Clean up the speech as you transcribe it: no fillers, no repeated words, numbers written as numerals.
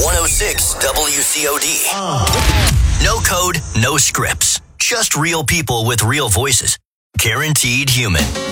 106 WCOD. No code, no scripts. Just real people with real voices. Guaranteed human.